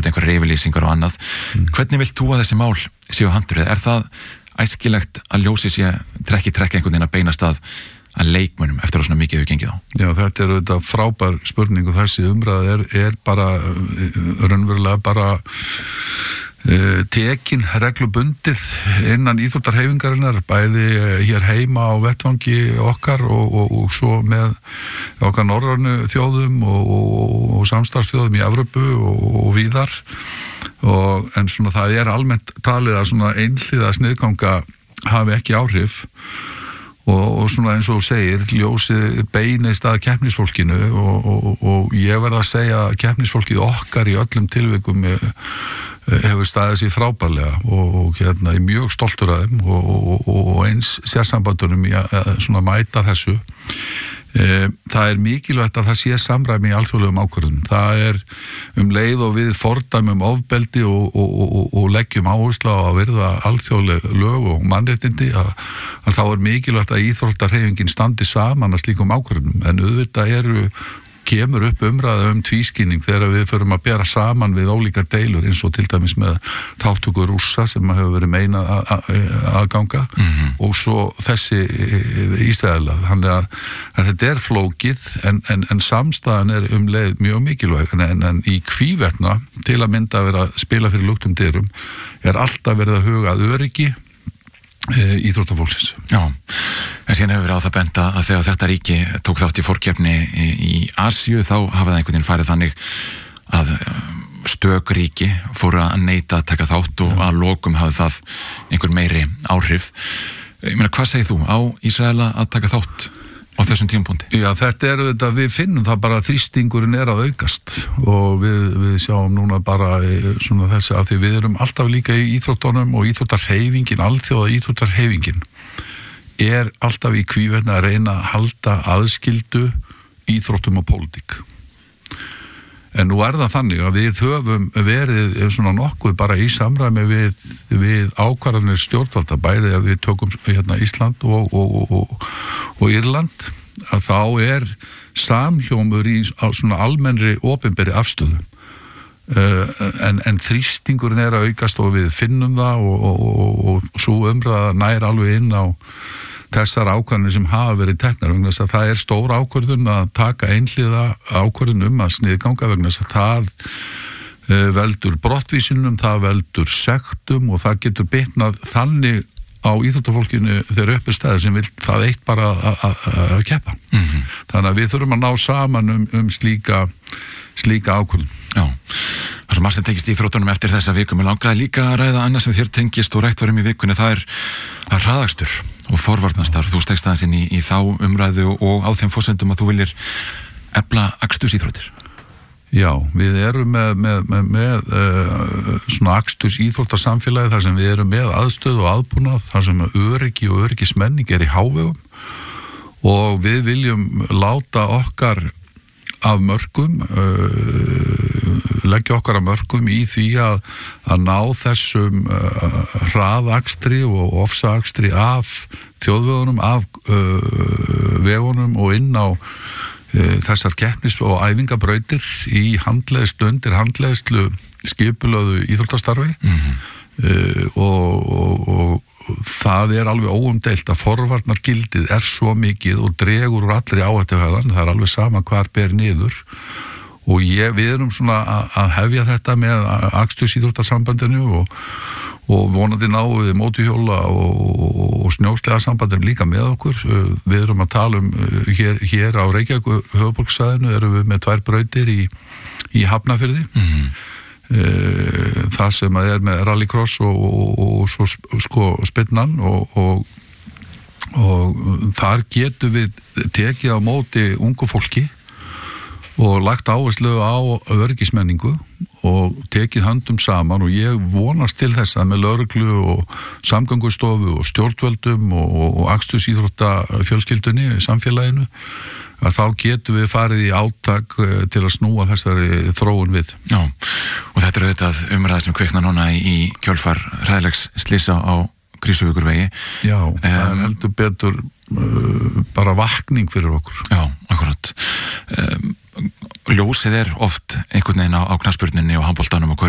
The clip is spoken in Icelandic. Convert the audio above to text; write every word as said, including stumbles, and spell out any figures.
einhverjar yfirlýsingar og annað. Mm. Hvernig vilt þú að þessi mál séu handurið? Er það æskilegt að ljósið sé trekki trekki einhvern veginn að beinast að að leikmönnum eftir að svona mikið hefur gengið á? Já, þetta er þetta frábær spurning og þessi umræða er, er bara raunverulega bara uh, tekin reglubundið innan íþróttarhreyfingarinnar, bæði hér heima á vettvangi okkar og, og, og svo með okkar norrænu þjóðum og, og, og samstarfsþjóðum í Evrópu og, og víðar og, en svona það er almennt talið að svona einhliða sniðganga hafi ekki áhrif og, og svona eins og þú segir, ljósið beinist að keppnisfólkinu og, og, og ég verð að segja að keppnisfólkið okkar í öllum tilvikum hefur staðið sér frábærlega og, og hérna er mjög stoltur af þeim og, og, og eins sérsambandunum í að svona mæta þessu. Það er mikilvægt að það sé samræmi í alþjóðlegum ákvörðunum. Það er um leið og við fordæmum ofbeldi og, og, og, og leggjum áherslu á að virða alþjóðleg lög og mannréttindi að, að þá er mikilvægt að íþróttahreyfingin standi saman að slíkum ákvörðunum en auðvitað eru kemur upp umræða um tvískinning þegar við förum að bera saman við ólíkar deilur eins og til dæmis með þáttöku Rússa sem hefur verið meina aðganga mm-hmm. og svo þessi Ísraela. Þannig að, að þetta er flókið en, en, en samstæðan er um leið mjög mikilvæg en, en í hvívetna til að mynda að vera að spila fyrir luktum dyrum er alltaf verið að huga að öryggi íþróttafólksins. Já, en síðan hefur verið á það benda að þegar þetta ríki tók þátt í fórkeppni í, í Asíu þá hafa það einhvern veginn farið þannig að stök ríki fóru að neita að taka þátt og að lokum hafi það einhver meiri áhrif. Ég meina, hvað segir þú? Á Ísraela að taka þátt á þessum tímapunkti? Já, þetta er þetta, við finnum það bara að þrýstingurinn er að aukast og við, við sjáum núna bara svona þessi að því við erum alltaf líka í íþróttunum og íþróttarhreyfingin, alþjóða íþróttarhreyfingin er alltaf í hvívetna að reyna að halda aðskildu íþróttum og pólitík. En nú er það þannig að við höfum verið svona nokkuð bara í samræmi við, við ákvarðanir stjórnvalda, bæði að við tökum hérna Ísland og, og, og, og Írland, að þá er samhljómur í svona almennri opinberi afstöðu. Uh, en, en þrýstingurinn er að aukast og við finnum það og, og, og, og svo umræða nær alveg inn á þessar ákvarðanir sem hafa verið teknar vegna þess að það er stór ákvörðun að taka einhliða ákvörðun um að sniðganga vegna þess að það uh, veldur brottvísinum, það veldur sektum og það getur bitnað þannig á íþróttafólkinu þegar upp er stæði sem vil það eitt bara að keppa. Mm-hmm. Þannig að við þurfum að ná saman um, um slíka, slíka ákvörðun. Já, það er svo margt sem tengist í íþróttunum eftir þessa viku. Mér langaði líka að ræða annað sem þér tengist og rætt varum í vikunni, það er að hraðakstur og forvarnastarf. Þú stegst aðeins inn í, í þá umræðu og á þeim forsendum að þú viljir efla akstursíþróttir. Já, við erum með, með, með, með uh, svona aksturs íþróttarsamfélagi þar sem við erum með aðstöð og aðbúnað, þar sem öryggi og öryggismenning er í hávegum og við viljum láta okkar af mörkum, uh, leggja okkar af mörkum í því að, að ná þessum uh, hraðakstri og ofsaakstri af þjóðvegunum, af uh, vegunum og inn á þessar keppnis- og æfingabrautir í handleiðslu, undir handleiðslu skipulögðu íþróttastarfi mm-hmm. uh, og, og, og það er alveg óumdeilt að forvarnargildið er svo mikið og dregur úr allri áhættuhegðan, það er alveg sama hvar ber niður og ég, við erum svona að, að hefja þetta með akstursíþróttarsambandinu og og vonandi náum við mótuhjóla og, og, og snjóslega sambandir líka með okkur. Við erum að tala um hér, hér á Reykjavík höfuðborgarsvæðinu erum við með tvær brautir í, í Hafnarfirði mm-hmm. það sem er með rallycross og, og, og svo sko spinnan og, og, og þar getum við tekið á móti ungu fólki og lagt áherslu á öryggismenningu og tekið höndum saman og ég vonast til þess að með lögreglu og samgöngustofu og stjórnvöldum og, og, og akstursíþróttafjölskyldunni í samfélaginu að þá getum við farið í átak til að snúa þessari þróun við. Já, og þetta er auðvitað umræða sem kviknar núna í kjölfar hræðilegs slysa á Krýsuvíkurvegi. Já, um, það er heldur betur uh, bara vakning fyrir okkur. Já, akkurat. Um, ljósið er oft einhvern veginn á, á knattspyrnunni og handboltanum og